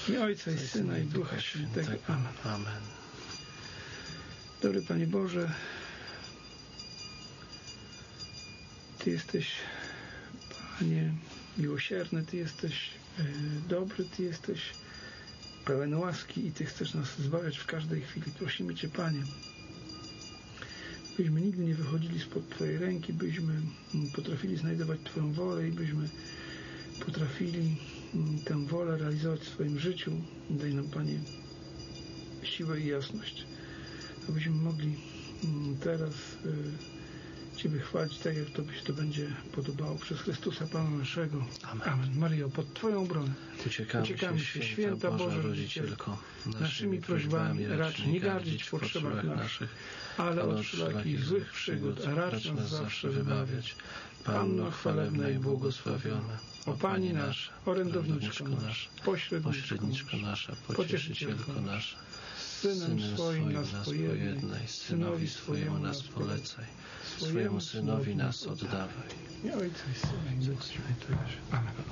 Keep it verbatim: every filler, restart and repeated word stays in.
I Ojca, i Syna, i Ducha Świętego. Amen. Amen. Dobry Panie Boże, Ty jesteś, Panie, miłosierny, Ty jesteś e, dobry, Ty jesteś pełen łaski i Ty chcesz nas zbawiać w każdej chwili. Prosimy Cię, Panie, byśmy nigdy nie wychodzili spod Twojej ręki, byśmy potrafili znajdować Twoją wolę i byśmy potrafili tę wolę realizować w swoim życiu. Daj nam, Panie, siłę i jasność, abyśmy mogli teraz Ciebie chwalić tak, jak Tobie się to będzie podobało, przez Chrystusa Pana naszego. Amen. Amen. Maryjo, pod Twoją obronę Uciekamy, Uciekamy się, święta Boża, Boża Rodzicielko, naszymi prośbami racz nie gardzić w potrzebach naszych, ale od wszelakich złych przygód racz nas zawsze wybawiać. Panno chwalebna i błogosławiona, o Pani nasza, orędowniczko nasza, pośredniczko nasza, pocieszycielko nasza, Synem swoim nas pojednaj, Synowi swojemu nas polecaj, swojemu Synowi nas oddawaj. I Ojca i Syna i Ducha Świętego. Amen.